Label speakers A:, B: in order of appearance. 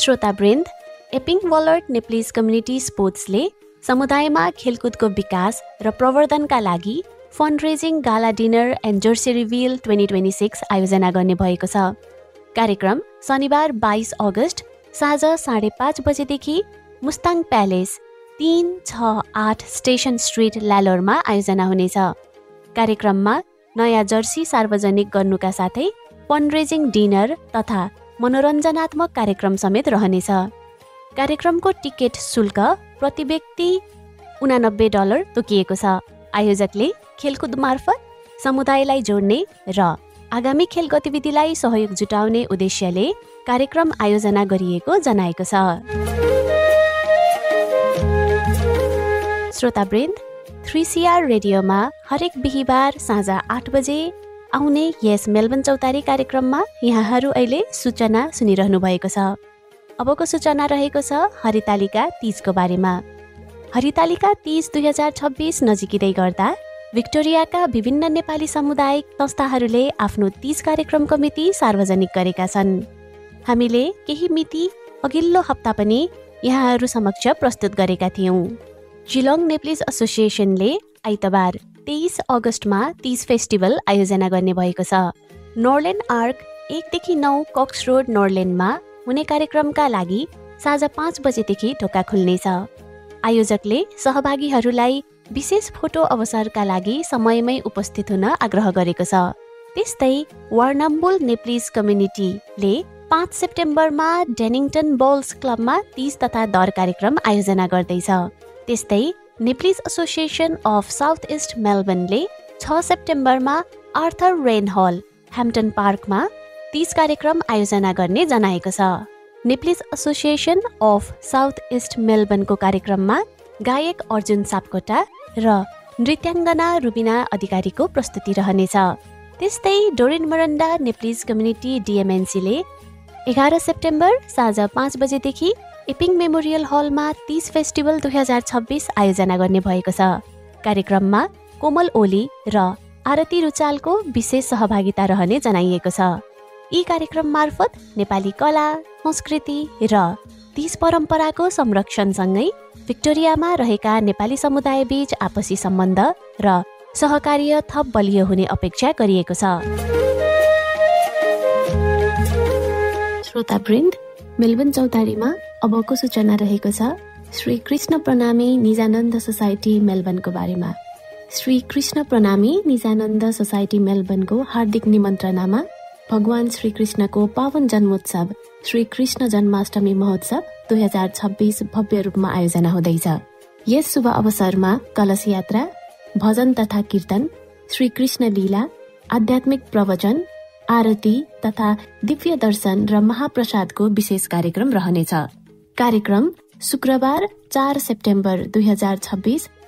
A: श्रोतावृन्द, एपिङ world Nepalese community स्पोर्ट्सले समुदायमा खेलकुदको विकास र प्रवर्धनका लागि फन्डरेजिङ gala dinner and Jersey reveal 2026 आयोजना गर्ने भएको छ। कार्यक्रम शनिबार 22 अगस्त साँझ 5:30 बजेदेखि मुस्ताङ प्यालेस 368 स्टेसन स्ट्रिट ल्यालोरमा आयोजना हुनेछ। कार्यक्रममा नयाँ जर्सी सार्वजनिक गर्नुका साथै फन्डरेजिङ डिनर तथा मनोरञ्जनात्मक कार्यक्रम समेत रहनेछ। कार्यक्रमको टिकट शुल्क प्रति व्यक्ति $89 तोकिएको छ। आयोजकले खेलकुद मार्फत समुदायलाई जोड्ने र आगामी खेल गतिविधिलाई सहयोग जुटाउने उद्देश्यले कार्यक्रम आयोजना गरिएको जनाएको छ। श्रोतावृन्द, 3CR रेडियोमा हरेक बिहिबार साँझ 8 बजे आउने यस मेलबर्न चौतारी कार्यक्रममा यहाँहरू अहिले सूचना सुनिरहनु भएको छ। अबको सूचना रहेको छ हरितालिका तीजको बारेमा। हरितालिका तीज 2026 नजिकै गर्दा भिक्टोरियाका विभिन्न नेपाली सामुदायिक संस्थाहरूले आफ्नो तीज कार्यक्रमको मिति सार्वजनिक गरेका छन्। हामीले केही मिति अघिल्लो हप्ता पनि यहाँहरू समक्ष प्रस्तुत गरेका थियौँ। जिलोङ नेप्लिज एसोसिएसनले आइतबार 23 अगस्तमा तीज फेस्टिभल आयोजना गर्ने भएको छ। नोर्लेन आर्क 1 देखि 9 कक्स रोड नोर्लेनमा हुने कार्यक्रमका लागि साँझ 5 बजेदेखि ढोका खुल्नेछ। आयोजकले सहभागीहरूलाई विशेष फोटो अवसरका लागि समयमै उपस्थित हुन आग्रह गरेको छ। त्यस्तै वार्नाम्बुल नेप्लिज कम्युनिटीले 5 सेप्टेम्बरमा डेनिङटन बल्स क्लबमा तीज तथा दर कार्यक्रम आयोजना गर्दैछ। त्यस्तै Nepalese association of south east मेलबर्नले 6 सेप्टेम्बरमा Arthur rain hall Hampton पार्कमा तीज कार्यक्रम आयोजना गर्ने जनाएको छ। Nepalese association of south east मेलबर्नको कार्यक्रममा गायक अर्जुन सापकोटा र नृत्याङ्गना रुबिना अधिकारीको प्रस्तुति रहनेछ। त्यस्तै डोरिन मरन्डा नेप्लिज कम्युनिटी डिएमएनसीले 11 सेप्टेम्बर साँझ 5 बजेदेखि एपिङ मेमोरियल हलमा तीज फेस्टिभल 2026 आयोजना गर्ने भएको छ। कार्यक्रममा कोमल ओली र आरती रुचालको विशेष सहभागिता रहने जनाइएको छ। यी कार्यक्रम मार्फत नेपाली कला, संस्कृति र तीज परम्पराको संरक्षणसँगै भिक्टोरियामा रहेका नेपाली समुदायबीच आपसी सम्बन्ध र सहकार्य थप बलियो हुने अपेक्षा गरिएको छ। श्रोतावृन्द, मेलबर्न चौतारीमा अबको सूचना रहेको छ श्री कृष्ण प्रणामी निजानन्द सोसाइटी मेलबर्नको बारेमा। श्री कृष्ण प्रणामी निजानन्द सोसाइटी मेलबर्नको हार्दिक निमन्त्रणामा भगवान श्रीकृष्णको पावन जन्मोत्सव श्री कृष्ण जन्माष्टमी महोत्सव 2026 भव्य रूपमा आयोजना हुँदैछ। यस शुभ अवसरमा कलश यात्रा, भजन तथा कीर्तन, श्री कृष्ण लीला, आध्यात्मिक प्रवचन, आरती तथा दिव्य दर्शन र महाप्रसादको विशेष कार्यक्रम रहनेछ। कार्यक्रम शुक्रबार 4 सेप्टेम्बर 2026